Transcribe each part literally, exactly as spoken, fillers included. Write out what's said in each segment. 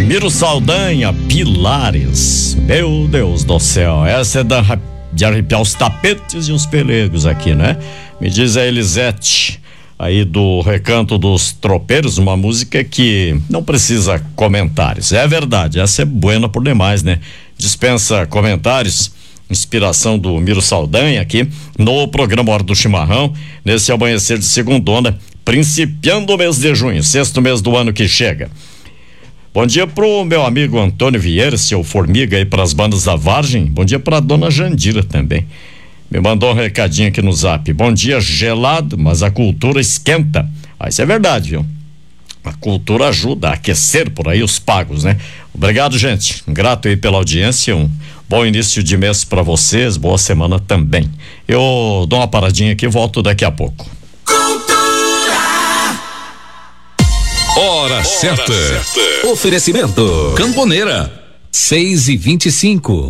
Miro Saldanha, Pilares. Meu Deus do céu, essa é da, de arrepiar os tapetes e os pelegos aqui, né? Me diz a Elisete, aí do Recanto dos Tropeiros, uma música que não precisa comentários. É verdade, essa é buena por demais, né? Dispensa comentários. Inspiração do Miro Saldanha aqui no programa Hora do Chimarrão, nesse amanhecer de segundona, principiando o mês de junho, sexto mês do ano que chega. Bom dia pro meu amigo Antônio Vieira, seu Formiga aí pras bandas da Vargem. Bom dia pra dona Jandira também. Me mandou um recadinho aqui no zap. Bom dia, gelado, mas a cultura esquenta. Ah, isso é verdade, viu? A cultura ajuda a aquecer por aí os pagos, né? Obrigado, gente. Grato aí pela audiência. Um bom início de mês pra vocês. Boa semana também. Eu dou uma paradinha aqui e volto daqui a pouco. Hora, Hora certa. certa. Oferecimento Camponeira. seis e vinte e cinco.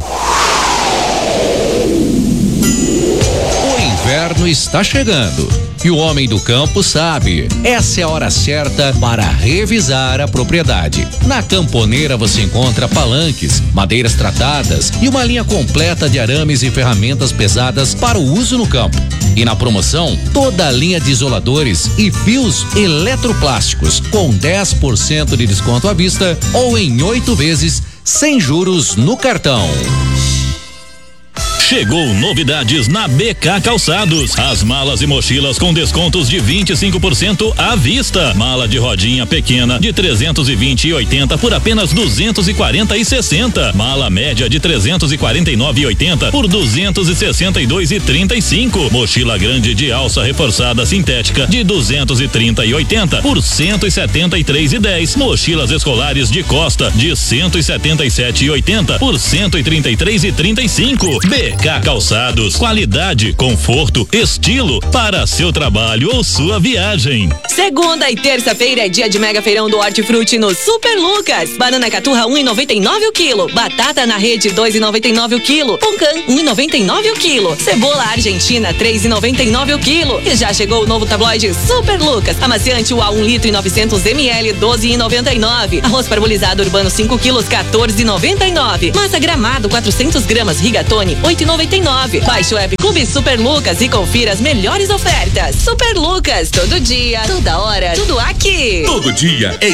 O inverno está chegando. E o homem do campo sabe, essa é a hora certa para revisar a propriedade. Na Camponeira você encontra palanques, madeiras tratadas e uma linha completa de arames e ferramentas pesadas para o uso no campo. E na promoção, toda a linha de isoladores e fios eletroplásticos com dez por cento de desconto à vista ou em oito vezes sem juros no cartão. Chegou novidades na B K Calçados. As malas e mochilas com descontos de vinte e cinco por cento à vista. Mala de rodinha pequena de trezentos e vinte e oitenta por apenas duzentos e quarenta e sessenta. Mala média de trezentos e quarenta e nove e oitenta por duzentos e sessenta e dois e trinta e cinco. Mochila grande de alça reforçada sintética de duzentos e trinta e oitenta por cento e setenta e três e dez. Mochilas escolares de costa de cento e setenta e sete e oitenta por cento e trinta e três e trinta e cinco. B K Calçados, qualidade, conforto, estilo para seu trabalho ou sua viagem. Segunda e terça-feira é dia de mega feirão do Hortifruti no Super Lucas. Banana caturra um e noventa e nove o quilo, batata na rede dois e noventa e nove o quilo, pongã um e noventa e nove o quilo, cebola argentina três e noventa e nove o quilo. E já chegou o novo tabloide Super Lucas, amaciante U A um litro e novecentos mililitros doze e noventa e nove, arroz parbolizado urbano cinco quilos quatorze e noventa e nove, massa Gramado quatrocentos gramas Rigatoni oito e noventa e nove. Baixe o app Clube Super Lucas e confira as melhores ofertas. Super Lucas, todo dia, toda hora, tudo aqui. Todo dia é